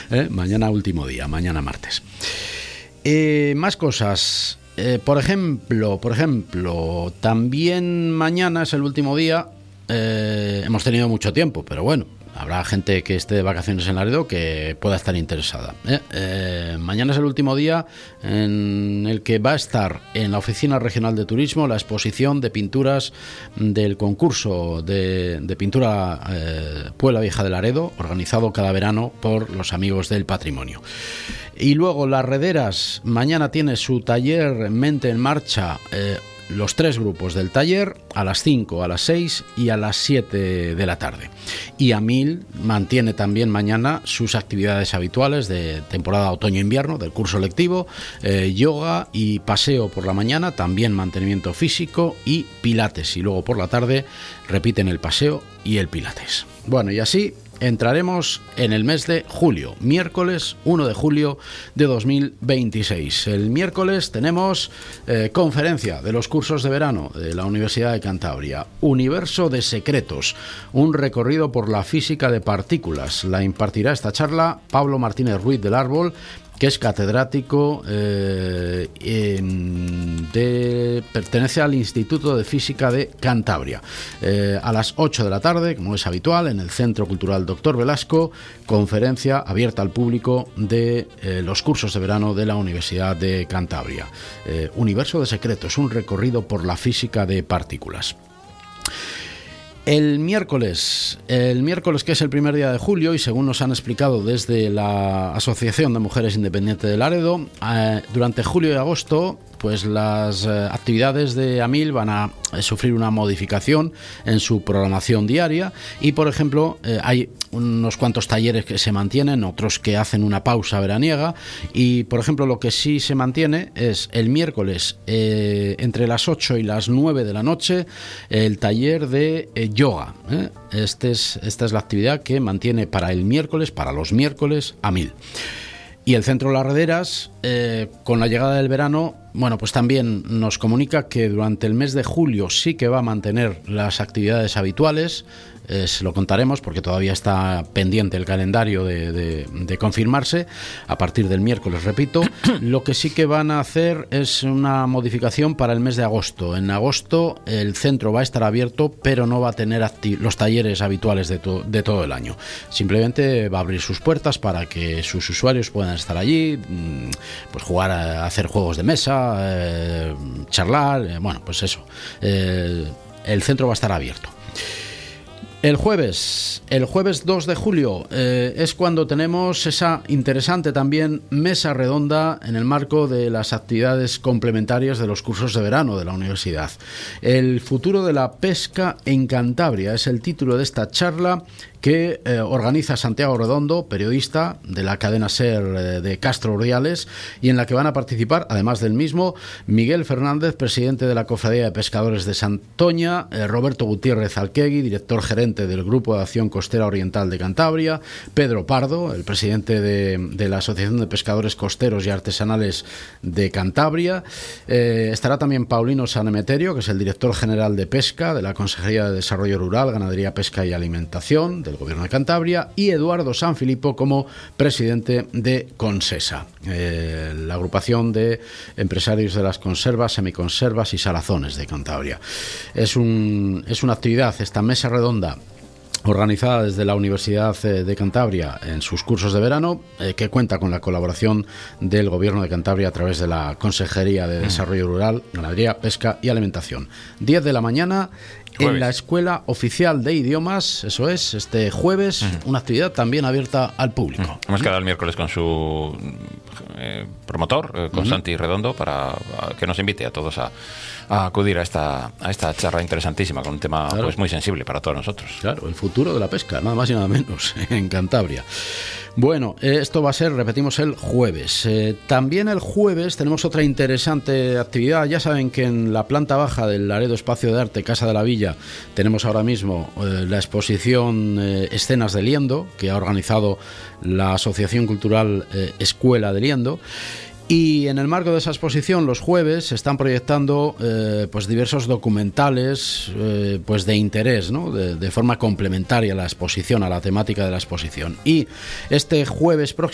Mañana último día, mañana martes. Más cosas. Por ejemplo, también mañana es el último día. Hemos tenido mucho tiempo, pero bueno, habrá gente que esté de vacaciones en Laredo que pueda estar interesada. Mañana es el último día en el que va a estar en la Oficina Regional de Turismo la exposición de pinturas del concurso de pintura Puebla Vieja de Laredo, organizado cada verano por los amigos del patrimonio. Y luego Las Rederas mañana tiene su taller Mente en Marcha, los 3 grupos del taller, a las 5, a las 6 y a las 7 de la tarde. Y AMIL mantiene también mañana sus actividades habituales de temporada otoño-invierno del curso lectivo, yoga y paseo por la mañana, también mantenimiento físico y pilates. Y luego por la tarde repiten el paseo y el pilates. Bueno, y así entraremos en el mes de julio, miércoles 1 de julio de 2026. El miércoles tenemos conferencia de los cursos de verano de la Universidad de Cantabria, Universo de Secretos, un recorrido por la física de partículas. La impartirá esta charla Pablo Martínez Ruiz del Árbol, que es catedrático, pertenece al Instituto de Física de Cantabria. A las 8 de la tarde, como es habitual, en el Centro Cultural Dr. Velasco, conferencia abierta al público de los cursos de verano de la Universidad de Cantabria. Universo de Secretos, un recorrido por la física de partículas. El miércoles, que es el primer día de julio, y según nos han explicado desde la Asociación de Mujeres Independientes de Laredo, durante julio y agosto, pues las actividades de AMIL van a sufrir una modificación en su programación diaria y, por ejemplo, hay unos cuantos talleres que se mantienen, otros que hacen una pausa veraniega y, por ejemplo, lo que sí se mantiene es el miércoles entre las 8 y las 9 de la noche el taller de yoga. Esta es la actividad que mantiene para los miércoles AMIL. Y el Centro Las Rederas, con la llegada del verano, bueno, pues también nos comunica que durante el mes de julio sí que va a mantener las actividades habituales. Se lo contaremos porque todavía está pendiente el calendario de confirmarse a partir del miércoles, repito. Lo que sí que van a hacer es una modificación para el mes de agosto. En agosto el centro va a estar abierto, pero no va a tener los talleres habituales de todo el año. Simplemente va a abrir sus puertas para que sus usuarios puedan estar allí, pues jugar a hacer juegos de mesa, charlar, bueno, pues eso. El centro va a estar abierto. El jueves 2 de julio es cuando tenemos esa interesante también mesa redonda en el marco de las actividades complementarias de los cursos de verano de la universidad. El futuro de la pesca en Cantabria es el título de esta charla que organiza Santiago Redondo, periodista de la cadena SER de Castro Urdiales, y en la que van a participar, además del mismo, Miguel Fernández, presidente de la Cofradía de Pescadores de Santoña, Roberto Gutiérrez Alquegui, director gerente del Grupo de Acción Costera Oriental de Cantabria, Pedro Pardo, el presidente de la Asociación de Pescadores Costeros y Artesanales de Cantabria. Estará también Paulino Sanemeterio, que es el director general de Pesca de la Consejería de Desarrollo Rural, Ganadería, Pesca y Alimentación del Gobierno de Cantabria, y Eduardo Sanfilippo como presidente de Consesa, la agrupación de empresarios de las conservas, semiconservas y salazones de Cantabria. Es una actividad, esta mesa redonda, organizada desde la Universidad de Cantabria en sus cursos de verano, que cuenta con la colaboración del Gobierno de Cantabria a través de la Consejería de Desarrollo Rural, Ganadería, Pesca y Alimentación. 10 de la mañana en la Escuela Oficial de Idiomas, eso es, este jueves, una actividad también abierta al público. Hemos quedado el miércoles con su promotor, con Santi Redondo, para que nos invite a todos a acudir a esta charla interesantísima con un tema, claro, pues muy sensible para todos nosotros. Claro, el futuro de la pesca, nada más y nada menos, en Cantabria. Bueno, esto va a ser, repetimos, el jueves. También el jueves tenemos otra interesante actividad. Ya saben que en la planta baja del Laredo Espacio de Arte, Casa de la Villa, tenemos ahora mismo la exposición Escenas de Liendo, que ha organizado la Asociación Cultural Escuela de Liendo. Y en el marco de esa exposición, los jueves se están proyectando pues diversos documentales pues de interés, ¿no? De forma complementaria a la exposición, a la temática de la exposición. Y este jueves próximo,